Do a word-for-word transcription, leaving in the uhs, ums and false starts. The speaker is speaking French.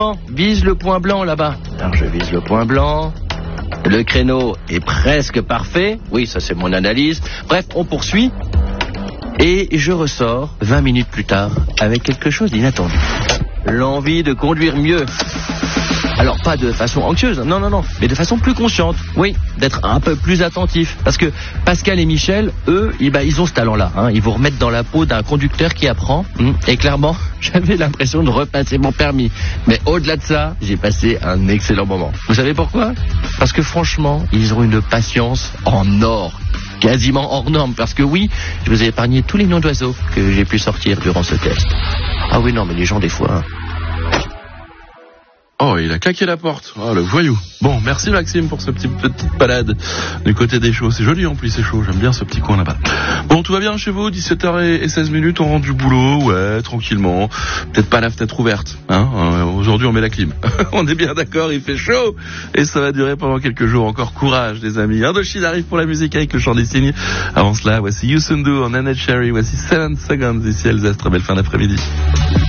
Vise le point blanc là-bas. Alors je vise le point blanc. Le créneau est presque parfait. Oui, ça c'est mon analyse. Bref, on poursuit. Et je ressors vingt minutes plus tard avec quelque chose d'inattendu. L'envie de conduire mieux. Alors pas de façon anxieuse, non, non, non, mais de façon plus consciente. Oui, d'être un peu plus attentif. Parce que Pascal et Michel, eux, ils, bah, ils ont ce talent-là. Hein. Ils vous remettent dans la peau d'un conducteur qui apprend. Hum, et clairement, j'avais l'impression de repasser mon permis. Mais au-delà de ça, j'ai passé un excellent moment. Vous savez pourquoi ? Parce que franchement, ils ont une patience en or. Quasiment hors norme. Parce que oui, je vous ai épargné tous les noms d'oiseaux que j'ai pu sortir durant ce test. Ah oui, non, mais les gens, des fois... Hein. Oh, il a claqué la porte. Oh, le voyou. Bon, merci Maxime pour ce petit petite balade du côté des chauds. C'est joli en plus, c'est chaud. J'aime bien ce petit coin là-bas. Bon, tout va bien chez vous. dix-sept heures seize minutes, on rentre du boulot. Ouais, tranquillement. Peut-être pas la fenêtre ouverte. Hein euh, aujourd'hui, on met la clim. On est bien d'accord, il fait chaud. Et ça va durer pendant quelques jours. Encore courage, les amis. Indochine arrive pour la musique avec le chant des signes. Avant cela, voici You Soon Do en Annette Cherry. Voici seven seconds ici, Alsace. Très belle fin d'après-midi.